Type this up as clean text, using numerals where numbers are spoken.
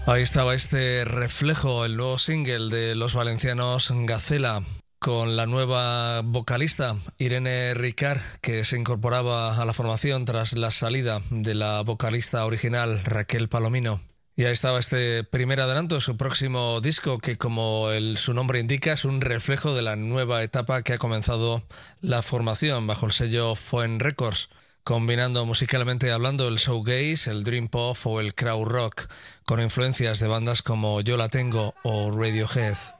Ahí estaba este Reflejo, el nuevo single de los valencianos Gacela, con la nueva vocalista Irene Ricard, que se incorporaba a la formación tras la salida de la vocalista original Raquel Palomino. Y ahí estaba este primer adelanto de su próximo disco, que como su nombre indica es un reflejo de la nueva etapa que ha comenzado la formación bajo el sello Foen Records, combinando musicalmente hablando el shoegaze, el dream pop o el crowd rock, con influencias de bandas como Yo La Tengo o Radiohead.